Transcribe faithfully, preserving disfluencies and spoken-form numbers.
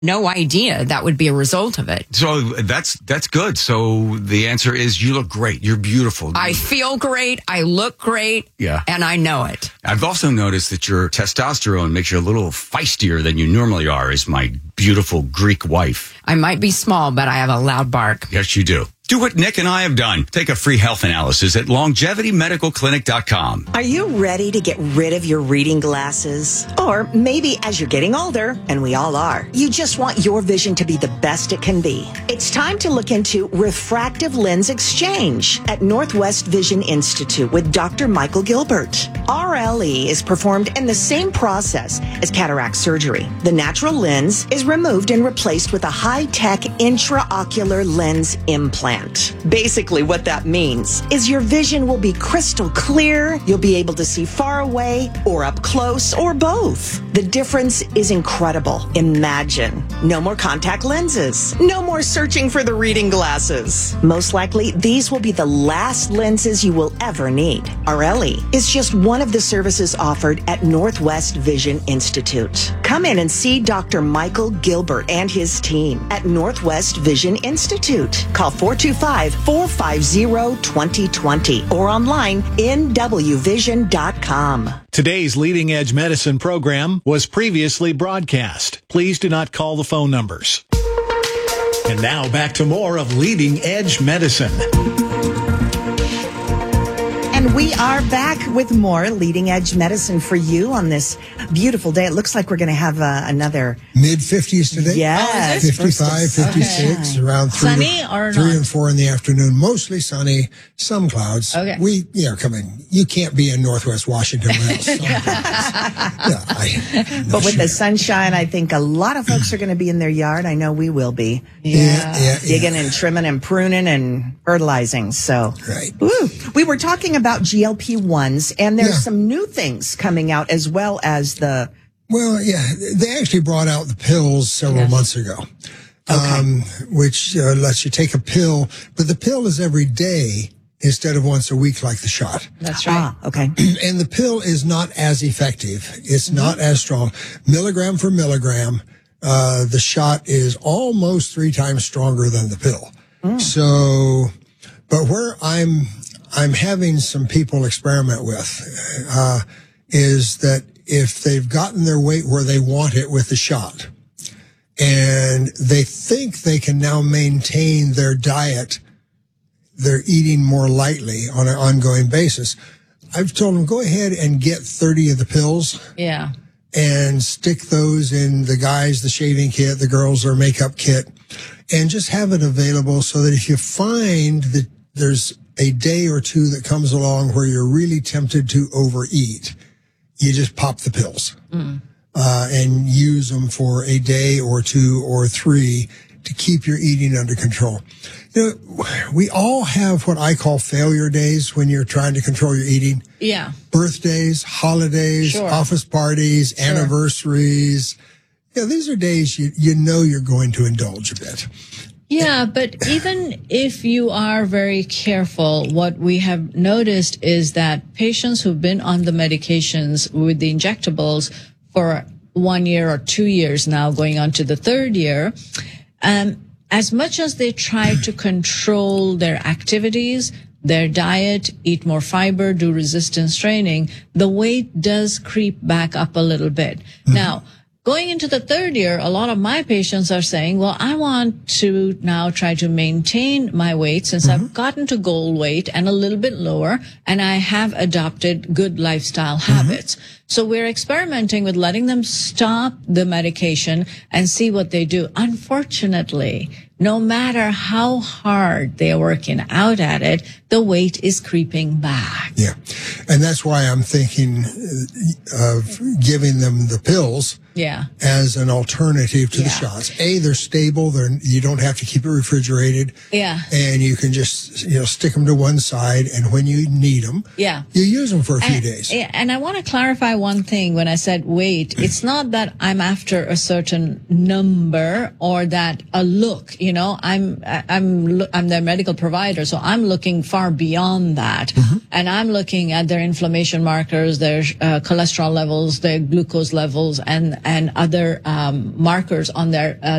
no idea that would be a result of it. So that's that's good. So the answer is you look great. You're beautiful. I feel great. I look great. Yeah. And I know it. I've also noticed that your testosterone makes you a little feistier than you normally are, as my beautiful Greek wife. I might be small, but I have a loud bark. Yes, you do. Do what Nick and I have done. Take a free health analysis at longevity medical clinic dot com. Are you ready to get rid of your reading glasses? Or maybe as you're getting older, and we all are, you just want your vision to be the best it can be. It's time to look into refractive lens exchange at Northwest Vision Institute with Doctor Michael Gilbert. R L E is performed in the same process as cataract surgery. The natural lens is removed and replaced with a high-tech intraocular lens implant. Basically, what that means is your vision will be crystal clear, you'll be able to see far away or up close or both. The difference is incredible. Imagine. No more contact lenses. No more searching for the reading glasses. Most likely, these will be the last lenses you will ever need. R L E is just one of the services offered at Northwest Vision Institute. Come in and see Doctor Michael Gilbert and his team at Northwest Vision Institute. Call four two five, four five zero, two zero two zero or online N W vision dot com. Today's Leading Edge Medicine program was previously broadcast. Please do not call the phone numbers. And now back to more of Leading Edge Medicine. And we are back with more Leading Edge Medicine for you on this beautiful day. It looks like we're going to have uh, another mid-fifties today. Yes. fifty-five, fifty-six, okay. around three, sunny to, or three not? and four in the afternoon. Mostly sunny, some clouds. Okay. We, you know, come in. You can't be in Northwest Washington without some clouds. Yeah, I, no But with sure. the sunshine, I think a lot of folks are going to be in their yard. I know we will be. Yeah, yeah, Digging yeah. and trimming and pruning and fertilizing. So, Right. Woo. We were talking about G L P ones, and there's Yeah. some new things coming out as well as the. Well, yeah, they actually brought out the pills several months ago, um, which uh, lets you take a pill, but the pill is every day instead of once a week like the shot. That's right. Ah, okay. And the pill is not as effective. It's not as strong. Milligram for milligram, uh, the shot is almost three times stronger than the pill. So, but where I'm, I'm having some people experiment with, uh, is that if they've gotten their weight where they want it with the shot and they think they can now maintain their diet, they're eating more lightly on an ongoing basis. I've told them, go ahead and get thirty of the pills Yeah. and stick those in the guys, the shaving kit, the girls, their makeup kit, and just have it available so that if you find that there's a day or two that comes along where you're really tempted to overeat, you just pop the pills mm. uh, and use them for a day or two or three to keep your eating under control. You know, we all have what I call failure days when you're trying to control your eating. Yeah. Birthdays, holidays, Sure. office parties, Sure. anniversaries. Yeah, these are days you, you know you're going to indulge a bit. Yeah, but even if you are very careful, what we have noticed is that patients who've been on the medications with the injectables for one year or two years now, going on to the third year, um, as much as they try to control their activities, their diet, eat more fiber, do resistance training, the weight does creep back up a little bit. Mm-hmm. Now, going into the third year, a lot of my patients are saying, well, I want to now try to maintain my weight since mm-hmm. I've gotten to goal weight and a little bit lower, and I have adopted good lifestyle mm-hmm. habits. So we're experimenting with letting them stop the medication and see what they do. Unfortunately, no matter how hard they're working out at it, the weight is creeping back. Yeah. And that's why I'm thinking of giving them the pills yeah. as an alternative to yeah. the shots. A, they're stable. They're, you don't have to keep it refrigerated. Yeah. And you can just, you know, stick them to one side. And when you need them, yeah. you use them for a few and, days. And I want to clarify one thing when I said weight. It's not that I'm after a certain number or that a look, you know, I'm, I'm, I'm their medical provider. So I'm looking far beyond that. Mm-hmm. And I'm looking at their inflammation markers, their uh, cholesterol levels, their glucose levels, and, and other um, markers on their uh,